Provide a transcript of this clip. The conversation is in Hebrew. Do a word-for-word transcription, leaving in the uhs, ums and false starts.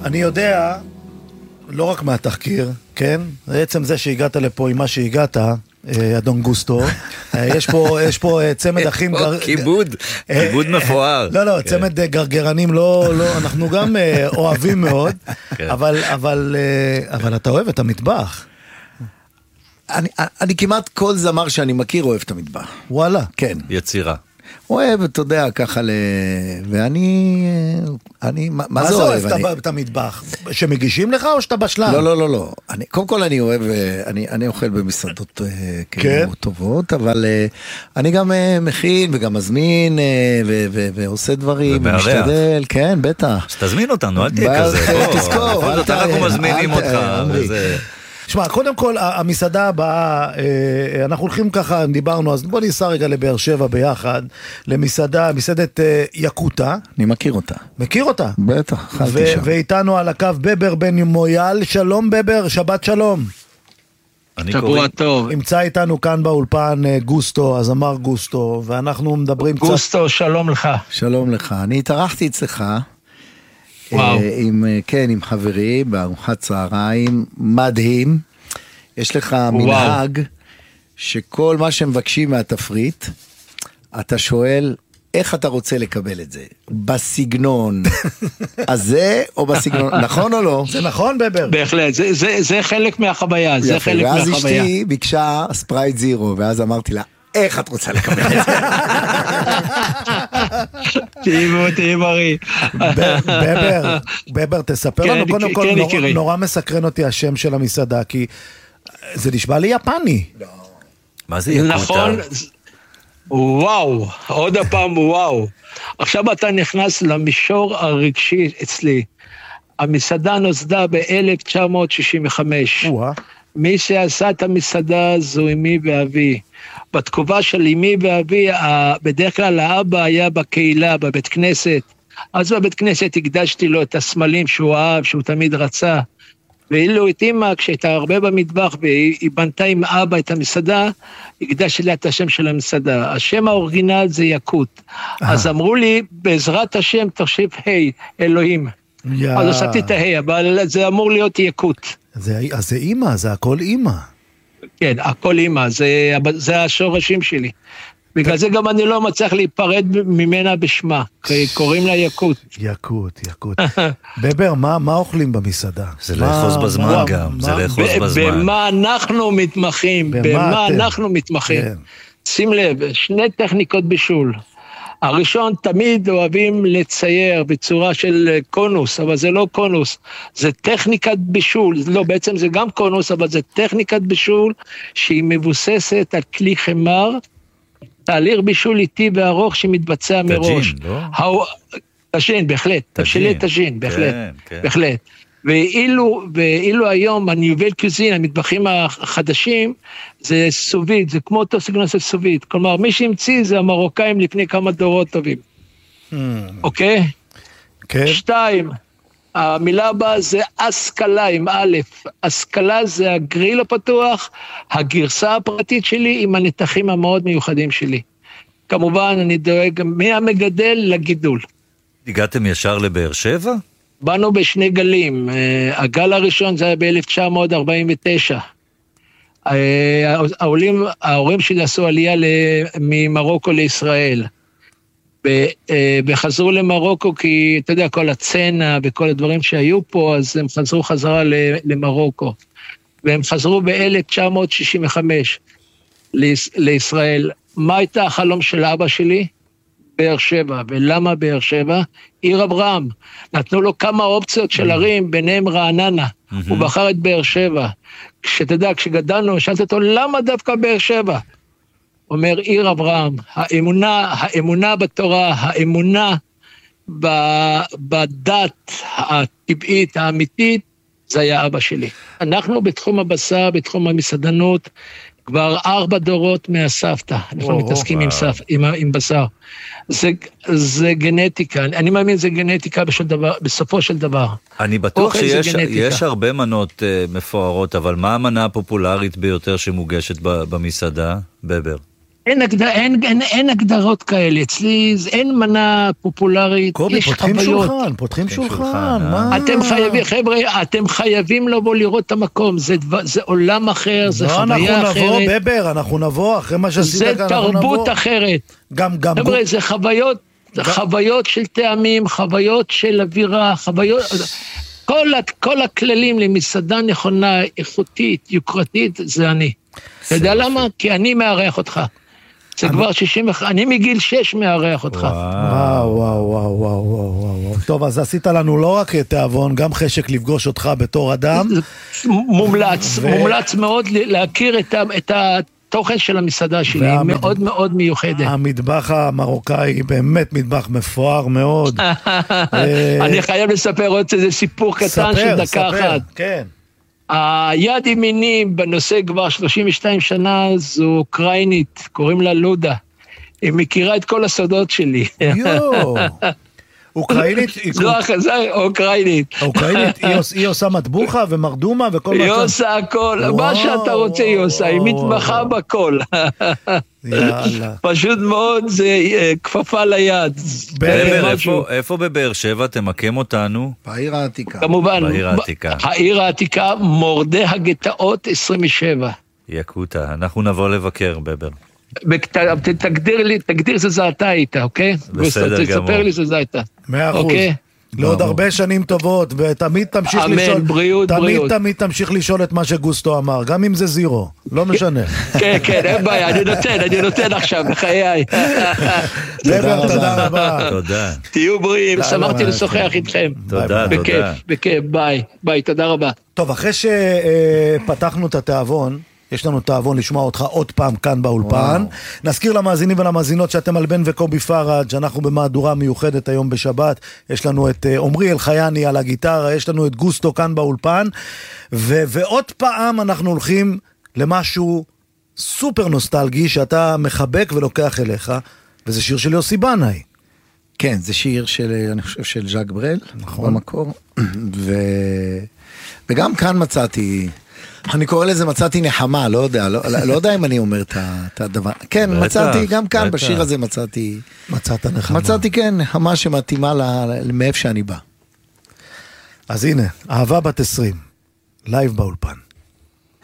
אני יודע, לא רק מהתחקיר, כן? בעצם זה שהגעת לפה עם מה שהגעת, אדון גוסטו, יש פה, יש פה צמד אחים... כיבוד, כיבוד מפואר. לא, לא, צמד גרגרנים, לא, לא, אנחנו גם אוהבים מאוד, אבל, אבל, אבל אתה אוהב את המטבח. אני, אני כמעט כל זמר שאני מכיר אוהב את המטבח. וואלה. כן. יצירה. אוהב, אתה יודע, ככה ל... ואני... אני... מה, מה זה אוהב? אני... את המטבח? שמגישים לך או שאתה בשלם? לא, לא, לא, לא. אני, קודם כל אני אוהב, אני, אני אוכל במסעדות כן? טובות, אבל אני גם מכין וגם מזמין ו- ו- ועושה דברים, ומשתדל, כן, בטח. שתזמין אותנו, אל תהיה כזה. תזכור. אנחנו מזמינים אותך, וזה... שמע, קודם כל, המסעדה הבאה, אנחנו הולכים ככה, דיברנו, אז בוא ניסע רגע לבאר שבע ביחד, למסעדה, מסעדת יקוטה. אני מכיר אותה. מכיר אותה? בטח, חלתי שם. ואיתנו על הקו בבר בן מויאל, שלום בבר, שבת שלום. שבוע טוב. נמצא איתנו כאן באולפן גוסטו, אז אמר גוסטו, ואנחנו מדברים קצת... גוסטו, שלום לך. שלום לך. אני התארחתי אצלך. וואו. עם, כן, עם חברי, בארוחת צהריים, מדהים. יש לך מנהג, שכל מה שמבקשים מהתפריט, אתה שואל, איך אתה רוצה לקבל את זה? בסגנון הזה, או בסגנון, נכון או לא? זה נכון, בבר? בהחלט, זה, זה, זה חלק מהחוויה, זה חלק מהחוויה. ואז אשתי ביקשה ספרייט זירו, ואז אמרתי לה, איך את רוצה לקבל את זה? תהיו, תהיו בריא. בבר, בבר, תספר לנו קודם כל, נורא מסקרן אותי השם של המסעדה, כי זה נשמע לי יפני. מה זה יקוטה? נכון, וואו, עוד הפעם וואו. עכשיו אתה נכנס למישור הרגשי אצלי. המסעדה נוסדה ב-אלף תשע מאות שישים וחמש. מי שעשה את המסעדה זו אמי ואבי. בתקופה של אמי ואבי, בדרך כלל האבא היה בקהילה, בבית כנסת. אז בבית כנסת הקדשתי לו את הסמלים שהוא אהב, שהוא תמיד רצה. ואילו את אמא, כשהייתה הרבה במטבח, והיא בנתה עם אבא את המסעדה, הקדשתי לה את השם של המסעדה. השם האורגינל זה יקוט. אז אמרו לי, בעזרת השם תוסיף היי, אלוהים. אז עשיתי את ההי, אבל זה אמור להיות יקוט. אז זה אמא, זה הכל אמא. כן, הכל אמא, זה, זה השורשים שלי. בגלל זה גם אני לא מצליח להיפרד ממנה בשמה, כי קוראים לה יקוט. יקוט, יקוט. בבר, מה, מה אוכלים במסעדה? זה לאחוז בזמן גם, זה לאחוז בזמן. במה אנחנו מתמחים, במה אנחנו מתמחים. שים לב, שני טכניקות בישול. הראשון, תמיד אוהבים לצייר בצורה של קונוס, אבל זה לא קונוס, זה טכניקת בישול, לא, בעצם זה גם קונוס, אבל זה טכניקת בישול שהיא מבוססת על כלי חמר, תהליך בישול איטי וארוך שמתבצע מראש. תג'ין, לא? תג'ין, בהחלט, תבשילי תג'ין, בהחלט, בהחלט. ואילו, ואילו היום, הניובל קוזין, המטבחים החדשים, זה סובית, זה כמו אותו סגנון של סובית. כלומר, מי שהמציא זה המרוקאים לפני כמה דורות טובים. אוקיי? כן. שתיים, המילה הבאה זה אסקלה עם א', אסקלה זה הגריל הפתוח, הגרסה הפרטית שלי עם הנתחים המאוד מיוחדים שלי. כמובן, אני דואג מהמגדל לגידול. הגעתם ישר לבאר שבע? באנו בשני גלים, הגל הראשון זה היה ב-אלף תשע מאות ארבעים ותשע. העולים, ההורים שלי עשו עלייה ממרוקו לישראל, וחזרו למרוקו כי, אתה יודע, כל הצנע וכל הדברים שהיו פה, אז הם חזרו חזרה למרוקו. והם חזרו ב-אלף תשע מאות שישים וחמש לישראל. מה הייתה החלום של אבא שלי? באר שבע. ולמה באר שבע? עיר אברהם. נתנו לו כמה אופציות של ערים, ביניהם רעננה. הוא בחר את באר שבע. כשתדע, כשגדלנו, שאלת אותו, למה דווקא באר שבע? אומר עיר אברהם, האמונה, האמונה בתורה, האמונה בדת הטבעית, האמיתית, זה היה אבא שלי. אנחנו בתחום הבשר, בתחום המסעדנות, כבר ארבע דורות מהסבתא, אנחנו מתעסקים עם, סף, עם, עם בשר. זה, זה גנטיקה, אני מאמין זה גנטיקה בשביל דבר, בסופו של דבר. אני בטוח שיש יש הרבה מנות uh, מפוארות, אבל מה המנה הפופולרית ביותר שמוגשת במסעדה, בבר? אין, הגדר, אין, אין, אין הגדרות כאלה, אצלי אין מנה פופולרית, קובי, יש פותחים חוויות. שולחן, פותחים שולחן, שולחן, מה? אתם חייבים, חבר'ה, אתם חייבים לבוא לראות את המקום, זה, זה עולם אחר, זה לא, חוויה אנחנו נבוא, אחרת. בבר, אנחנו נבוא, אחרי מה שעשית זה כאן, אנחנו נבוא. תרבות אחרת. גם, גם... חבר'ה, זה חוויות, חוויות של טעמים, חוויות של אווירה, חוויות... כל, כל הכללים למסעדה נכונה, איכותית, יוקרתית, זה אני. אתה יודע למה? כי אני מארח אותך. זה כבר שישים, אני מגיל שש מארח אותך. וואו, וואו, וואו, וואו, וואו, וואו. טוב, אז עשית לנו לא רק תיאבון, גם חשק לפגוש אותך בתור אדם. מומלץ, מומלץ מאוד להכיר את התוכן של המסעדה שלי, היא מאוד מאוד מיוחדת. המטבח המרוקאי באמת מטבח מפואר מאוד. אני חייב לספר עוד איזה סיפור קטן של דקה אחת. כן. היד ימיני בנושא כבר שלושים ושתיים שנה זו אוקראינית, קוראים לה לודה. היא מכירה את כל הסודות שלי. יואו. אוקראינית? זו החזה, אוקראינית. אוקראינית, היא עושה מטבוחה ומרדומה וכל מה... היא עושה הכל, מה שאתה רוצה היא עושה, היא מתמחה בכל. יאללה. פשוט מאוד, זה כפפה ליד. איפה בבאר שבע תמקם אותנו? בעיר העתיקה. כמובן, בעיר העתיקה. העיר העתיקה, מורדי הגטאות עשרים ושבע. יקוטה, אנחנו נבוא לבקר בבר. תגדיר לי, תגדיר שזה אתה היית, אוקיי? בסדר גמור. תספר לי שזה אתה. מאה אחוז. לעוד הרבה שנים טובות, ותמיד תמשיך לשאול, בריאות, תמיד בריאות. תמיד תמשיך לשאול את מה שגוסטו אמר, גם אם זה זירו, לא משנה. כן, כן, אין בעיה, אני נותן, אני נותן עכשיו, בחיי. דבר, תודה רבה. תודה. תהיו בריאים, שמחתי לשוחח איתכם. תודה, בכיף, תודה. בכיף, ביי, ביי, תודה רבה. טוב, אחרי שפתחנו את התיאבון, יש לנו תיאבון לשמוע אותך עוד פעם כאן באולפן. נזכיר למאזינים ולמאזינות שאתם על בן וקובי פראג', שאנחנו במהדורה מיוחדת היום בשבת. יש לנו את עומרי אלחייני על הגיטרה, יש לנו את גוסטו כאן באולפן, ו- ועוד פעם אנחנו הולכים למשהו סופר נוסטלגי שאתה מחבק ולוקח אליך, וזה שיר של יוסי בנאי. כן, זה שיר של, אני חושב, של ז'אק ברל, נכון. במקור, ו... וגם כאן מצאתי... אני קורא לזה מצאתי נחמה, לא יודע, לא, לא יודע אם אני אומר את הדבר. כן, בטח, מצאתי, גם כאן בטח. בשיר הזה מצאתי... מצאת נחמה. מצאתי, כן, נחמה שמתאימה מאיפה שאני בא. אז הנה, אהבה בת עשרים, לייב באולפן.